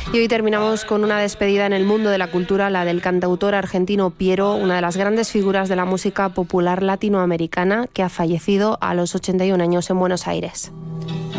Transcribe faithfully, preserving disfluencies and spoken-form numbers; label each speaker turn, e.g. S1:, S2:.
S1: Y hoy terminamos con una despedida en el mundo de la cultura, la del cantautor argentino Piero, una de las grandes figuras de la música popular latinoamericana, que ha fallecido a los ochenta y un años en Buenos Aires.